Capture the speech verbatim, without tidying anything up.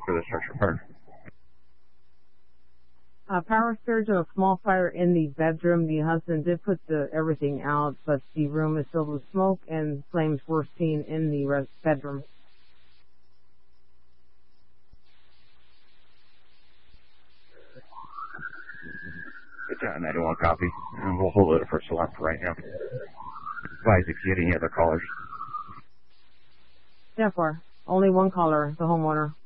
for the structure fire. Uh, power surge of a small fire in the bedroom. The husband did put the everything out, but the room is filled with smoke and flames were seen in the res- bedroom. Good job, nine one copy. And we'll hold it at first alarm for right now. Advise if you get any other callers. Therefore, only one caller, the homeowner.